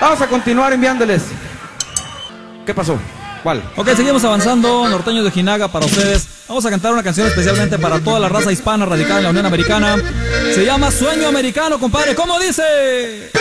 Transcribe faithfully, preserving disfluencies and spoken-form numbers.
Vamos a continuar enviándoles. ¿Qué pasó? ¿Cuál? Ok, seguimos avanzando. Norteños de Ojinaga para ustedes. Vamos a cantar una canción especialmente para toda la raza hispana radicada en la Unión Americana. Se llama Sueño Americano, compadre. ¿Cómo dice?